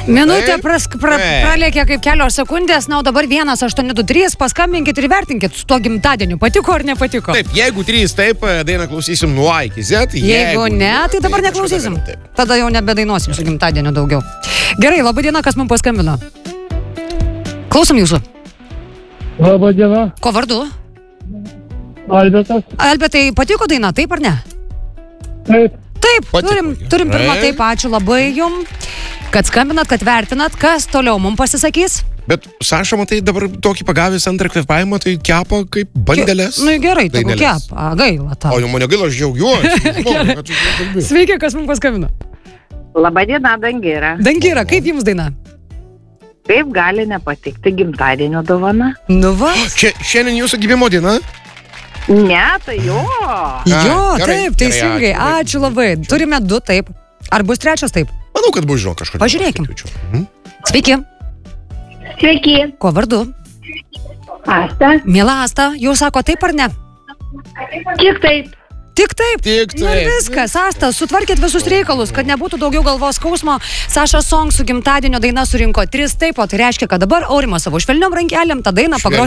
Minutė pralėkė kaip kelios sekundės, na, o dabar 1823, paskambinkit ir vertinkit su tuo gimtadieniu. Patiko ar nepatiko? Taip, jeigu 3 taip, dainą klausysim nuo A iki Z. Jeigu ne, tai dabar neklausysim. Tada jau nebedainuosim su gimtadieniu daugiau. Gerai, laba diena, kas mums paskambino. Klausom jūsų. Labą dieną. Ko vardu? Albertas. Albertai, patiko daina, taip ar ne? Taip. Taip, Patiko. turim pirmą taip, ačiū labai jum, kad skambinat, kad vertinat, kas toliau mums pasisakys. Bet Saša, matai, dabar tokį pagavęs antrą kvėpavimą, tai kepa kaip bandelės. Nu gerai, tai kepa, gaila tau. O jau mane gaila, aš džiaugiuosi. Sveiki, kas mums paskambino. Labadiena, Dangira. Dangira, kaip jums daina? Kaip gali nepatikti gimtadienio dovana? Nu va. Šiandien jūsų gimimo diena? Ne, tai jo. Jo, gerai, taip, teisingai, gerai, ačiū labai. Turime 2 taip. Ar bus 3 taip? Manau, kad bus, žinok, kažkodėl. Pažiūrėkim. Sveiki. Sveiki. Kuo vardu? Asta. Miela Asta, jau sako taip ar ne? Tik taip. Tik taip. Tik Nu ir taip. viskas, Asta, sutvarkėt visus reikalus, kad nebūtų daugiau galvos skausmo. Saša Song su gimtadienio daina surinko 3 taip, o tai reiškia, kad dabar Aurimas savo švelniom rankelėm tą dainą pagros